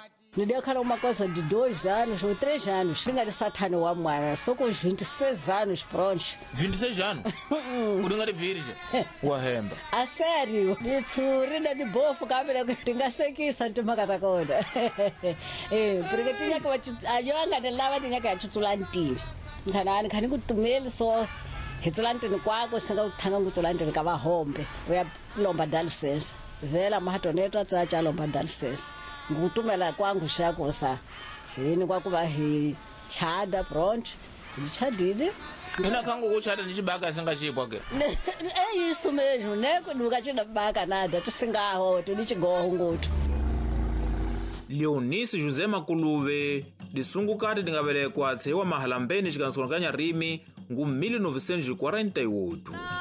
Nideu khala uma coisa de 2 anos ou 3 anos. Tinha de satano wa mwana. Sou com os 26 anos, pronto. 26 anos? Uringa de virgem? Wahemba. A sério? Litsurina de bofo kabela tingasekisa ntimaka konda. Porque tinha que ayonga de lava tinha que achutsulanti. Nganani khani kutumeli so hitsulantini kwako singa uthanga ngutsulantini ka vahombe. Uya lomba dialysis. Vela mahatonetwa tsacha lomba dialysis. Ngutumela kwangu shakosa. Yini kwakuba hi chada pronto. Ndichadile. Ina kangu kuchada ndichibaka singachipwa ke. Isso mesmo, né? Nunca tinha baka nada, tisingaho, tulichigoho ngutu. Leonice José Makuluve lisungukati lingabelekwa tsewa mahalambeni xikansukanakanya rimi ngu 1948.